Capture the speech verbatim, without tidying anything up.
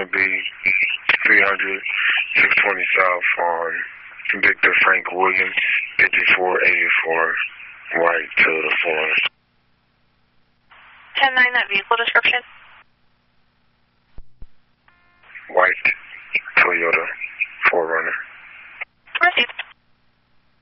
to be three hundred, six twenty South on Victor Frank Williams, fifty-four eighty-four, right to the floor. ten nine, that vehicle description? White Toyota four runner. Received.